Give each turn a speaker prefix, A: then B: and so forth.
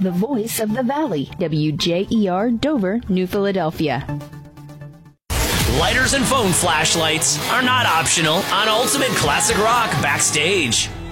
A: the voice of the Valley, WJER Dover, New Philadelphia.
B: Lighters and phone flashlights are not optional on Ultimate Classic Rock Backstage.